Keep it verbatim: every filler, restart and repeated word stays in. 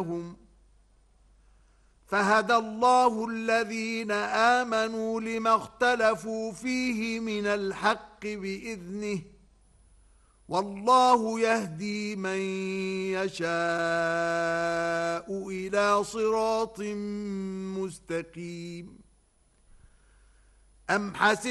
فهدى الله الذين آمنوا لما اختلفوا فيه من الحق بإذنه والله يهدي من يشاء إلى صراط مستقيم. أم حسب